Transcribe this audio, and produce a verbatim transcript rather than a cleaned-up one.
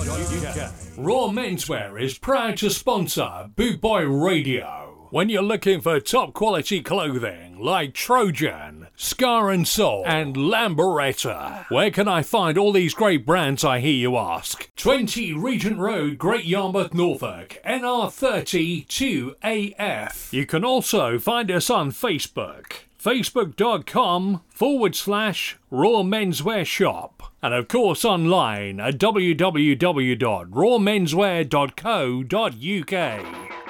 Raw Menswear is proud to sponsor Boot Boy Radio. When you're looking for top quality clothing like Trojan, Scar and Soul, and Lamberetta, where can I find all these great brands, I hear you ask? twenty Regent Road, Great Yarmouth, Norfolk, N R thirty two A F. You can also find us on Facebook, facebook.com forward slash Raw Menswear Shop. And of course online at w w w dot raw menswear dot co dot u k.